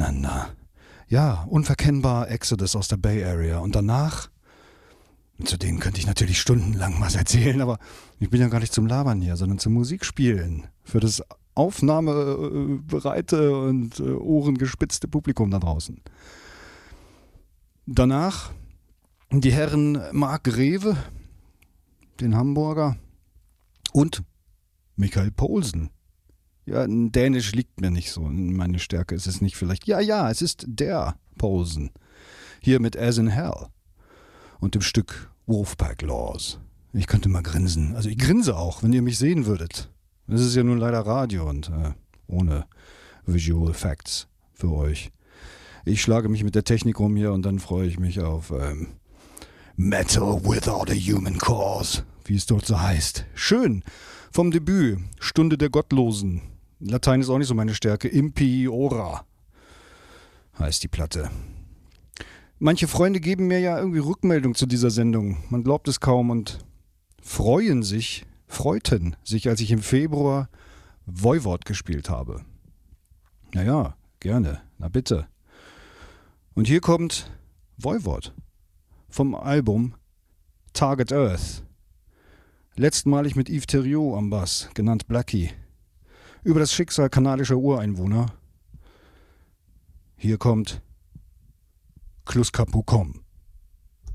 durcheinander. Ja, unverkennbar Exodus aus der Bay Area. Und danach, zu denen könnte ich natürlich stundenlang was erzählen, aber ich bin ja gar nicht zum Labern hier, sondern zum Musikspielen. Für das aufnahmebereite und ohrengespitzte Publikum da draußen. Danach die Herren Marc Greve, den Hamburger, und Michael Poulsen. Ja, Dänisch liegt mir nicht so in meine Stärke. Es ist nicht vielleicht, ja, es ist der Poulsen. Hier mit As in Hell und dem Stück Wolfpack Laws. Ich könnte mal grinsen. Also ich grinse auch, wenn ihr mich sehen würdet. Das ist ja nun leider Radio und ohne Visual Effects für euch. Ich schlage mich mit der Technik rum hier und dann freue ich mich auf Metal Without a Human Cause, wie es dort so heißt. Schön. Vom Debüt, Stunde der Gottlosen. Latein ist auch nicht so meine Stärke. Impi ora heißt die Platte. Manche Freunde geben mir ja irgendwie Rückmeldung zu dieser Sendung. Man glaubt es kaum und freuten sich, als ich im Februar Voivod gespielt habe. Naja, gerne, na bitte. Und hier kommt Voivod vom Album Target Earth. Letztmalig mit Yves Thériault am Bass, genannt Blackie. Über das Schicksal kanadischer Ureinwohner. Hier kommt Kluskapukom.